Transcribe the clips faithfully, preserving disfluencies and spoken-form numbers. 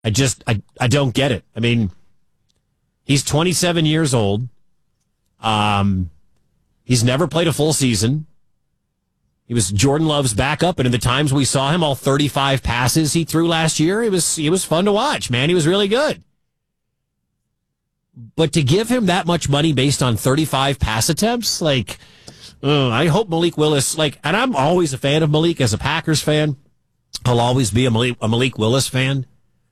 I just, I, I don't get it. I mean, he's twenty-seven years old. Um, he's never played a full season. He was Jordan Love's backup, and in the times we saw him, all thirty-five passes he threw last year, it was, it was fun to watch, man. He was really good. But to give him that much money based on thirty-five pass attempts, like, uh, I hope Malik Willis, like, and I'm always a fan of Malik as a Packers fan. I'll always be a Malik, a Malik Willis fan.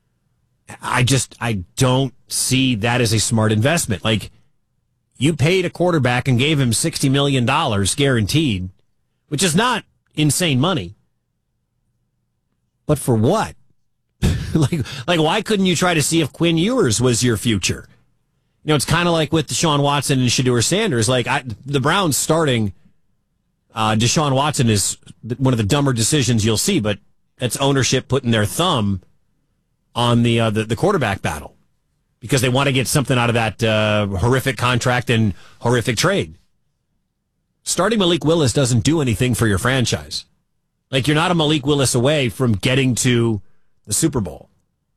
I just, I don't see that as a smart investment. Like, you paid a quarterback and gave him sixty million dollars guaranteed, which is not insane money. But for what? like, like, why couldn't you try to see if Quinn Ewers was your future? You know, it's kind of like with Deshaun Watson and Shedeur Sanders. Like, I, the Browns starting uh, Deshaun Watson is one of the dumber decisions you'll see, but that's ownership putting their thumb on the, uh, the the quarterback battle because they want to get something out of that uh, horrific contract and horrific trade. Starting Malik Willis doesn't do anything for your franchise. Like, you're not a Malik Willis away from getting to the Super Bowl.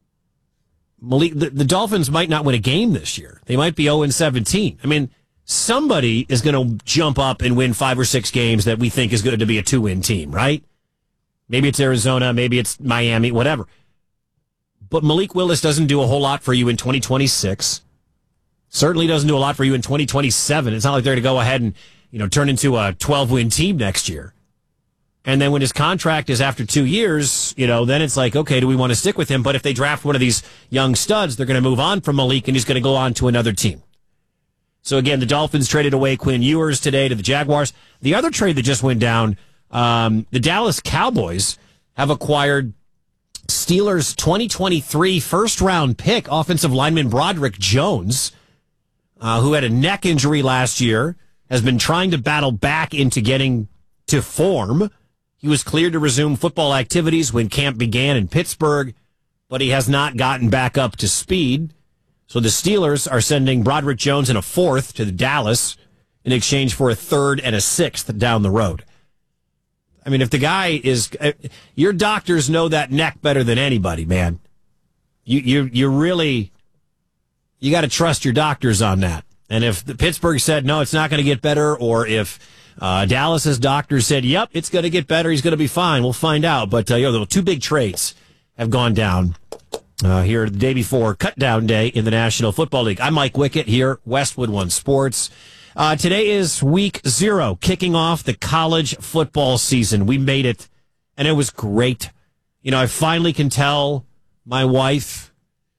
Malik, the, the Dolphins might not win a game this year. They might be oh and seventeen. I mean, somebody is going to jump up and win five or six games that we think is going to be a two-win team, right? Maybe it's Arizona, maybe it's Miami, whatever. But Malik Willis doesn't do a whole lot for you in twenty twenty-six. Certainly doesn't do a lot for you in twenty twenty-seven. It's not like they're going to go ahead and, you know, turn into a twelve-win team next year. And then when his contract is after two years, you know, then it's like, okay, do we want to stick with him? But if they draft one of these young studs, they're going to move on from Malik and he's going to go on to another team. So again, the Dolphins traded away Quinn Ewers today to the Jaguars. The other trade that just went down, um, the Dallas Cowboys have acquired Steelers' twenty twenty-three first-round pick, offensive lineman Broderick Jones, uh, who had a neck injury last year, has been trying to battle back into getting to form. He was cleared to resume football activities when camp began in Pittsburgh, but he has not gotten back up to speed. So the Steelers are sending Broderick Jones and a fourth to Dallas in exchange for a third and a sixth down the road. I mean, if the guy is, your doctors know that neck better than anybody, man. You you you really, you got to trust your doctors on that. And if the Pittsburgh said no, it's not going to get better, or if uh, Dallas's doctors said, yep, it's going to get better, he's going to be fine, we'll find out. But uh, you know, the two big trades have gone down uh, here the day before cut down day in the National Football League. I'm Mike Wickett here, Westwood One Sports. Uh, today is week zero, kicking off the college football season. We made it, and it was great. You know, I finally can tell my wife,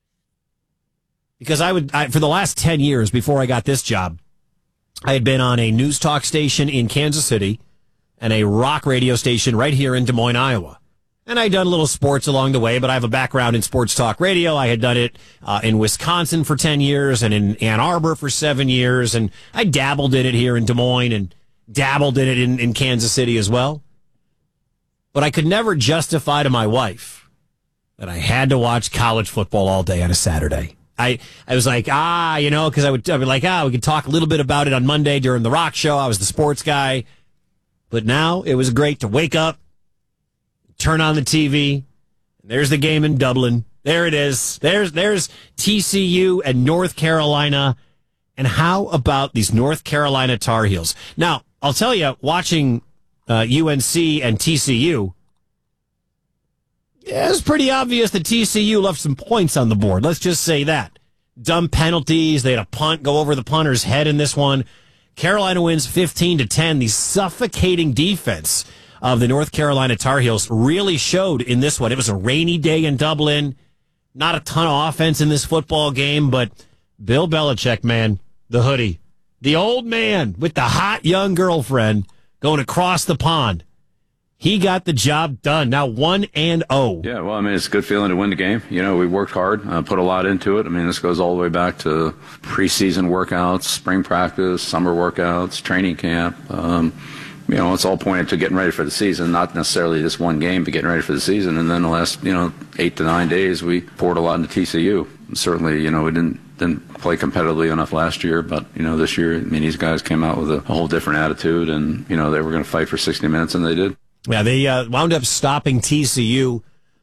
because I would, I, for the last ten years before I got this job, I had been on a news talk station in Kansas City and a rock radio station right here in Des Moines, Iowa. And I'd done a little sports along the way, but I have a background in sports talk radio. I had done it uh, in Wisconsin for ten years and in Ann Arbor for seven years. And I dabbled in it here in Des Moines and dabbled in it in, in Kansas City as well. But I could never justify to my wife that I had to watch college football all day on a Saturday. I, I was like, ah, you know, because I would I'd be like, ah, we could talk a little bit about it on Monday during the rock show. I was the sports guy. But now it was great to wake up, turn on the T V. There's the game in Dublin. There it is. There's there's T C U and North Carolina. And how about these North Carolina Tar Heels? Now, I'll tell you, watching uh, U N C and T C U, yeah, it's pretty obvious that T C U left some points on the board. Let's just say that. Dumb penalties. They had a punt go over the punter's head in this one. Carolina wins fifteen to ten. The suffocating defense of the North Carolina Tar Heels really showed in this one. It was a rainy day in Dublin. Not a ton of offense in this football game, but Bill Belichick, man, the hoodie, the old man with the hot young girlfriend going across the pond. He got the job done. Now one and oh. Yeah, well, I mean, it's a good feeling to win the game. You know, we worked hard, uh, put a lot into it. I mean, this goes all the way back to preseason workouts, spring practice, summer workouts, training camp. Um, you know, it's all pointed to getting ready for the season, not necessarily this one game, but getting ready for the season. And then the last, you know, eight to nine days, we poured a lot into T C U. And certainly, you know, we didn't didn't play competitively enough last year, but, you know, this year, I mean, these guys came out with a, a whole different attitude, and, you know, they were going to fight for sixty minutes, and they did. Yeah, they uh, wound up stopping T C U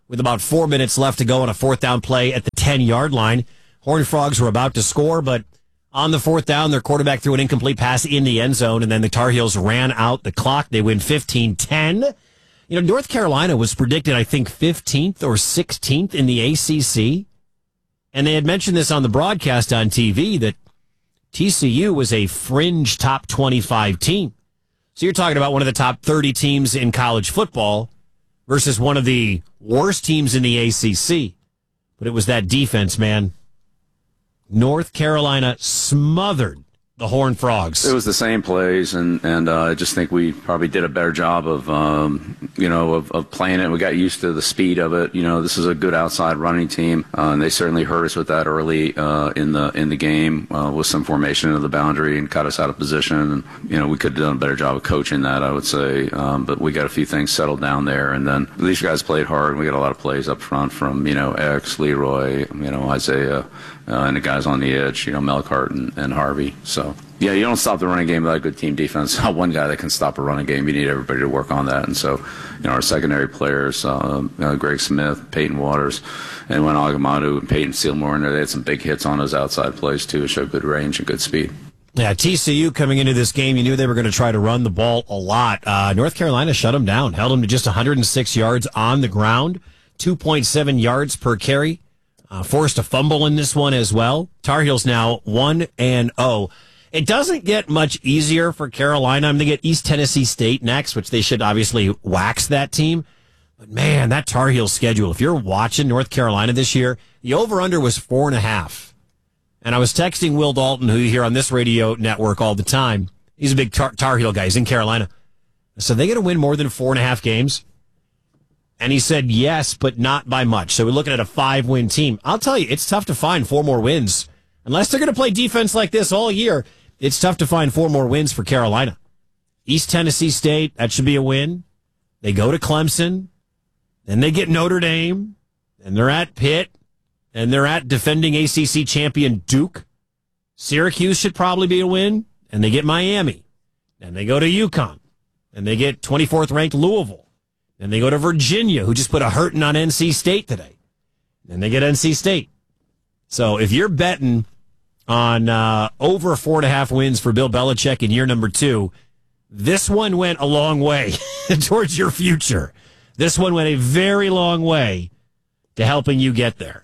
with about four minutes left to go on a fourth down play at the ten-yard line. Horned Frogs were about to score, but on the fourth down, their quarterback threw an incomplete pass in the end zone, and then the Tar Heels ran out the clock. They win fifteen ten. You know, North Carolina was predicted, I think, fifteenth or sixteenth in the A C C. And they had mentioned this on the broadcast on T V, that T C U was a fringe top twenty-five team. So you're talking about one of the top thirty teams in college football versus one of the worst teams in the A C C. But it was that defense, man. North Carolina smothered the Horned Frogs. It was the same plays, and and uh, I just think we probably did a better job of um, you know of, of playing it. We got used to the speed of it. You know, this is a good outside running team, uh, and they certainly hurt us with that early uh, in the in the game uh, with some formation into the boundary and cut us out of position. And you know, we could have done a better job of coaching that, I would say. Um, but we got a few things settled down there, and then these guys played hard. We got a lot of plays up front from you know X, Leroy, you know Isaiah, uh, and the guys on the edge, you know Melcart and, and Harvey. So. Yeah, you don't stop the running game without a good team defense. Not one guy that can stop a running game. You need everybody to work on that. And so, you know, our secondary players, uh, uh, Greg Smith, Peyton Waters, and when Agamadu and Peyton Sealmore in there, they had some big hits on those outside plays, too. It showed good range and good speed. Yeah, T C U coming into this game, you knew they were going to try to run the ball a lot. Uh, North Carolina shut them down, held them to just one hundred six yards on the ground, two point seven yards per carry. Uh, forced a fumble in this one as well. Tar Heels now one and oh. It doesn't get much easier for Carolina. I mean, they get East Tennessee State next, which they should obviously wax that team. But man, that Tar Heels schedule, if you're watching North Carolina this year, the over-under was four and a half. And I was texting Will Dalton, who you hear on this radio network all the time. He's a big Tar, Tar Heel guy. He's in Carolina. So they going to win more than four and a half games? And he said yes, but not by much. So we're looking at a five-win team. I'll tell you, it's tough to find four more wins. Unless they're going to play defense like this all year, it's tough to find four more wins for Carolina. East Tennessee State, that should be a win. They go to Clemson. Then they get Notre Dame. And they're at Pitt. And they're at defending A C C champion Duke. Syracuse should probably be a win. And they get Miami. And they go to UConn. And they get twenty-fourth ranked Louisville. And they go to Virginia, who just put a hurting on N C State today. And they get N C State. So if you're betting on uh, over four and a half wins for Bill Belichick in year number two, this one went a long way towards your future. This one went a very long way to helping you get there.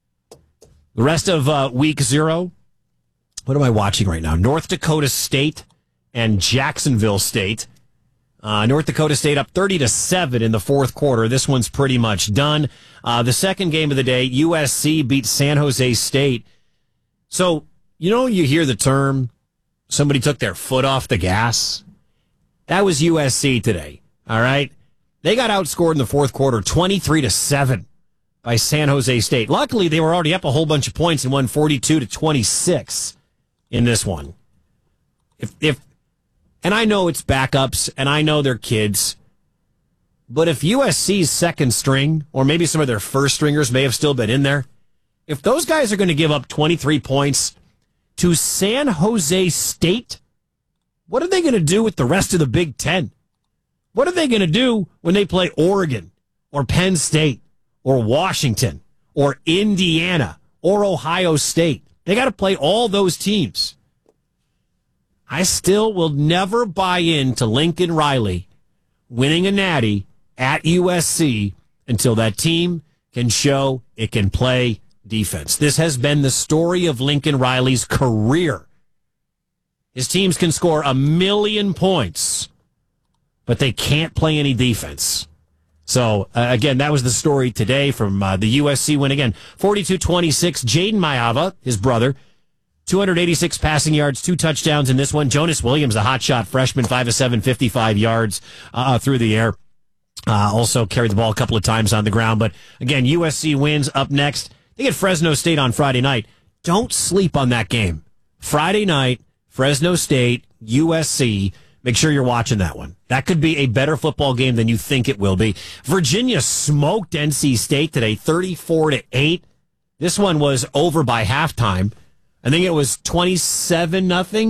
The rest of uh, week zero, what am I watching right now? North Dakota State and Jacksonville State. Uh, North Dakota State up thirty to seven in the fourth quarter. This one's pretty much done. Uh, the second game of the day, U S C beat San Jose State. So, you know, you hear the term, somebody took their foot off the gas. That was U S C today. All right. They got outscored in the fourth quarter, twenty-three to seven by San Jose State. Luckily, they were already up a whole bunch of points and won forty-two to twenty-six in this one. If, if, and I know it's backups and I know they're kids, but if U S C's second string, or maybe some of their first stringers may have still been in there, if those guys are going to give up twenty-three points to San Jose State, what are they going to do with the rest of the Big Ten? What are they going to do when they play Oregon or Penn State or Washington or Indiana or Ohio State? They got to play all those teams. I still will never buy into Lincoln Riley winning a natty at U S C until that team can show it can play defense. This has been the story of Lincoln Riley's career. His teams can score a million points, but they can't play any defense. So, uh, again, that was the story today from uh, the U S C win again. forty-two twenty-six, Jaden Mayava, his brother, two hundred eighty-six passing yards, two touchdowns in this one. Jonas Williams, the hotshot freshman, five of seven, fifty-five yards uh, through the air. Uh, also carried the ball a couple of times on the ground. But, again, U S C wins up next. They get Fresno State on Friday night. Don't sleep on that game. Friday night, Fresno State, U S C. Make sure you're watching that one. That could be a better football game than you think it will be. Virginia smoked N C State today, thirty-four to eight. This one was over by halftime. I think it was twenty-seven nothing,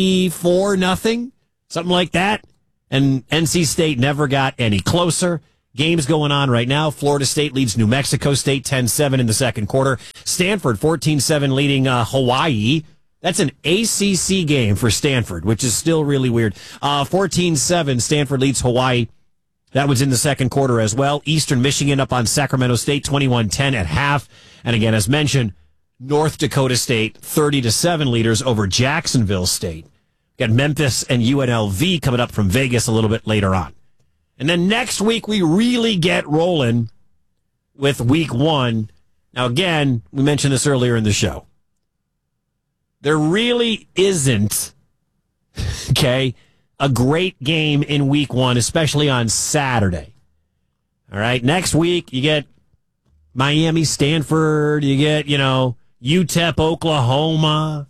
twenty-four nothing, something like that. And N C State never got any closer. games going on right now. Florida State leads New Mexico State ten seven in the second quarter. Stanford fourteen seven leading uh, Hawaii. That's an A C C game for Stanford, which is still really weird. Uh, fourteen seven, Stanford leads Hawaii. That was in the second quarter as well. Eastern Michigan up on Sacramento State twenty-one ten at half. And again, as mentioned, North Dakota State thirty to seven leaders over Jacksonville State. Got Memphis and U N L V coming up from Vegas a little bit later on. And then next week, we really get rolling with week one. Now, again, we mentioned this earlier in the show. There really isn't, okay, a great game in week one, especially on Saturday. All right, next week, you get Miami, Stanford, you get, you know, U T E P, Oklahoma,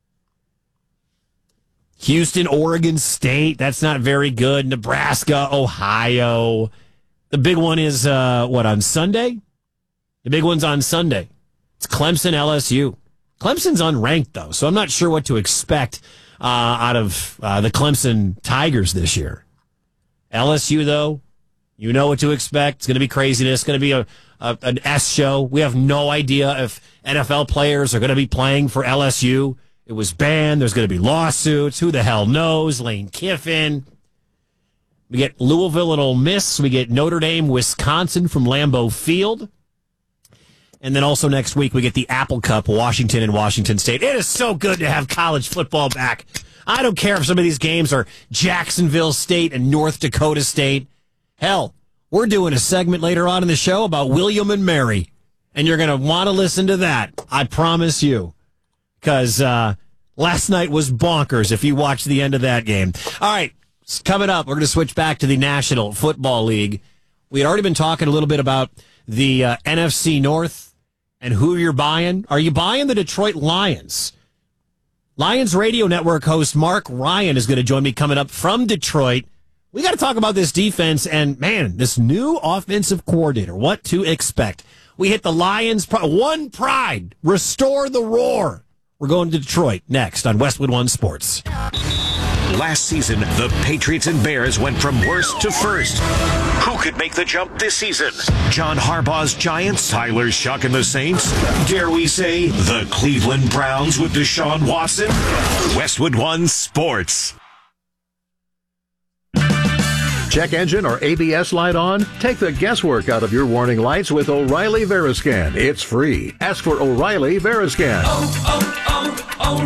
Houston, Oregon State. That's not very good. Nebraska, Ohio. The big one is, uh, what, on Sunday? The big one's on Sunday. It's Clemson, L S U. Clemson's unranked, though, so I'm not sure what to expect uh, out of uh, the Clemson Tigers this year. L S U, though, you know what to expect. It's going to be craziness. It's going to be a, a an S show. We have no idea if N F L players are going to be playing for L S U. It was banned. There's going to be lawsuits. Who the hell knows? Lane Kiffin. We get Louisville and Ole Miss. We get Notre Dame, Wisconsin from Lambeau Field. And then also next week, we get the Apple Cup, Washington and Washington State. It is so good to have college football back. I don't care if some of these games are Jacksonville State and North Dakota State. Hell, we're doing a segment later on in the show about William and Mary. And you're going to want to listen to that. I promise you. Because uh, last night was bonkers if you watched the end of that game. All right, coming up, we're going to switch back to the National Football League. We had already been talking a little bit about the uh, N F C North. And who you're buying? Are you buying the Detroit Lions? Lions Radio Network host Mark Ryan is going to join me coming up from Detroit. We got to talk about this defense and, man, this new offensive coordinator. What to expect? We hit the Lions. One pride. Restore the roar. We're going to Detroit next on Westwood One Sports. Last season, the Patriots and Bears went from worst to first. Who could make the jump this season? John Harbaugh's Giants, Tyler Shuck and the Saints? Dare we say, the Cleveland Browns with Deshaun Watson? Westwood One Sports. Check engine or A B S light on? Take the guesswork out of your warning lights with O'Reilly Veriscan. It's free. Ask for O'Reilly Veriscan. Oh,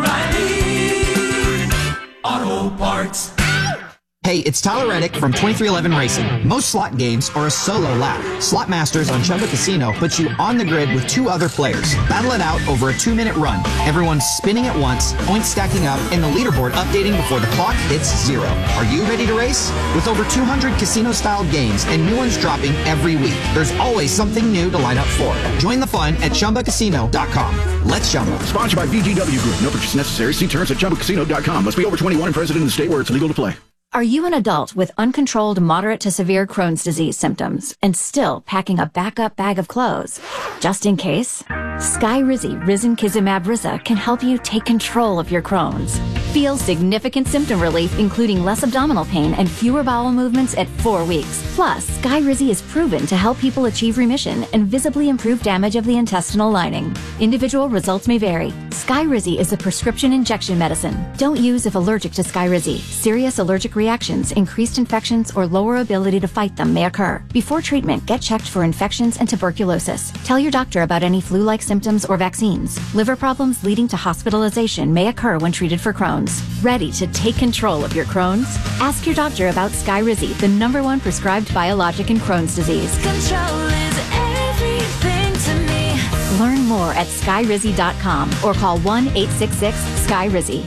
oh, oh, O'Reilly Auto Parts. Hey, it's Tyler Reddick from twenty-three eleven Racing. Most slot games are a solo lap. Slot Masters on Chumba Casino puts you on the grid with two other players. Battle it out over a two-minute run. Everyone's spinning at once, points stacking up, and the leaderboard updating before the clock hits zero. Are you ready to race? With over two hundred casino-style games and new ones dropping every week, there's always something new to line up for. Join the fun at Chumba Casino dot com. Let's Chumba. Sponsored by B G W Group. No purchase necessary. See terms at Chumba Casino dot com. Must be over twenty-one and present in the state where it's legal to play. Are you an adult with uncontrolled moderate to severe Crohn's disease symptoms and still packing a backup bag of clothes? Just in case, Skyrizi Risankizumab Riza can help you take control of your Crohn's. Feel significant symptom relief, including less abdominal pain and fewer bowel movements at four weeks. Plus, Skyrizi is proven to help people achieve remission and visibly improve damage of the intestinal lining. Individual results may vary. Skyrizi is a prescription injection medicine. Don't use if allergic to Skyrizi. Serious allergic reactions, increased infections, or lower ability to fight them may occur. Before treatment, get checked for infections and tuberculosis. Tell your doctor about any flu-like symptoms or vaccines. Liver problems leading to hospitalization may occur when treated for Crohn's. Ready to take control of your Crohn's? Ask your doctor about Skyrizi, the number one prescribed biologic in Crohn's disease. Control is everything to me. Learn more at Skyrizi dot com or call one eight six six Sky Rizzy.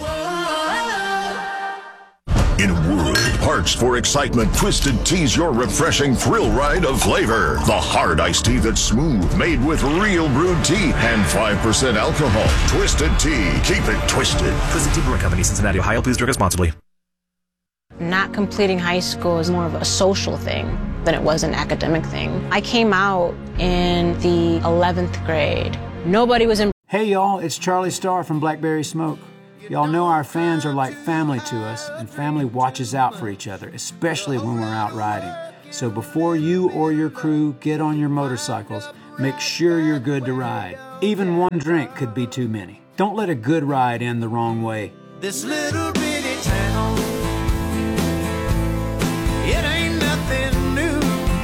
In a world parched for excitement, Twisted Tea's your refreshing thrill ride of flavor. The hard iced tea that's smooth, made with real brewed tea and five percent alcohol. Twisted Tea. Keep it twisted. Twisted Tea Brewing Company, Cincinnati, Ohio. Please drink responsibly. Not completing high school is more of a social thing than it was an academic thing. I came out in the eleventh grade. Nobody was in... Hey, y'all. It's Charlie Starr from Blackberry Smoke. Y'all know our fans are like family to us, and family watches out for each other, especially when we're out riding. So before you or your crew get on your motorcycles, make sure you're good to ride. Even one drink could be too many. Don't let a good ride end the wrong way. This little bitty town, it ain't nothing new.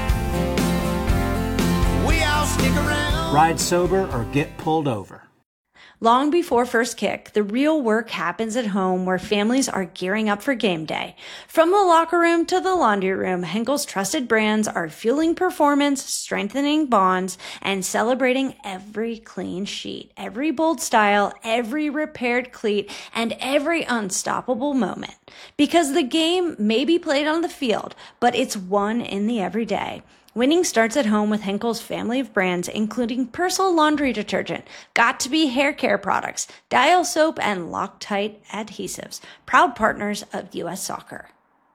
We all stick around. Ride sober or get pulled over. Long before first kick, the real work happens at home where families are gearing up for game day. From the locker room to the laundry room, Henkel's trusted brands are fueling performance, strengthening bonds, and celebrating every clean sheet, every bold style, every repaired cleat, and every unstoppable moment. Because the game may be played on the field, but it's won in the everyday. Winning starts at home with Henkel's family of brands, including Persil laundry detergent, Got2b hair care products, Dial soap, and Loctite adhesives, proud partners of U S Soccer.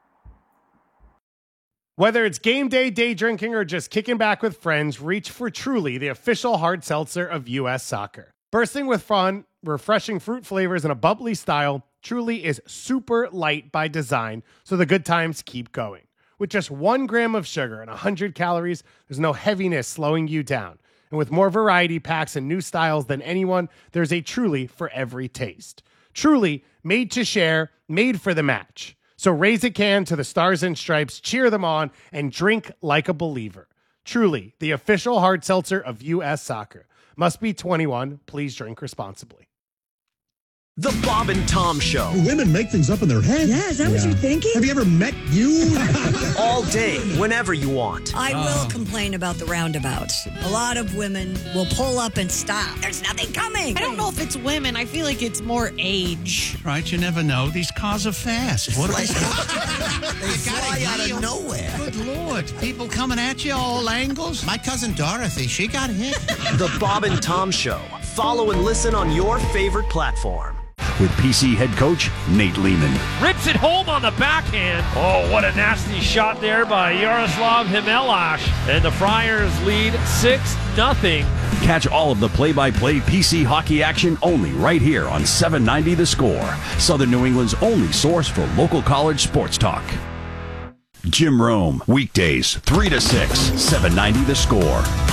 Whether it's game day, day drinking, or just kicking back with friends, reach for Truly, the official hard seltzer of U S Soccer. Bursting with fun, refreshing fruit flavors, and a bubbly style, Truly is super light by design, so the good times keep going. With just one gram of sugar and one hundred calories, there's no heaviness slowing you down. And with more variety packs and new styles than anyone, there's a Truly for every taste. Truly, made to share, made for the match. So raise a can to the Stars and Stripes, cheer them on, and drink like a believer. Truly, the official hard seltzer of U S Soccer. Must be twenty-one. Please drink responsibly. The Bob and Tom Show. Do women make things up in their head? Yeah, is that yeah. what you're thinking? Have you ever met you? All day, whenever you want. I will uh. complain about the roundabouts. A lot of women will pull up and stop. There's nothing coming. I don't know if it's women. I feel like it's more age. Right, you never know. These cars are fast. What like, they fly out of nowhere. Good Lord. People coming at you all angles. My cousin Dorothy, she got hit. The Bob and Tom Show. Follow and listen on your favorite platform. With P C head coach Nate Lehman. Rips it home on the backhand. Oh, what a nasty shot there by Yaroslav Himelash. And the Friars lead six nothing. Catch all of the play-by-play P C hockey action only right here on seven ninety The Score, Southern New England's only source for local college sports talk. Jim Rome, weekdays, three to six, seven ninety The Score.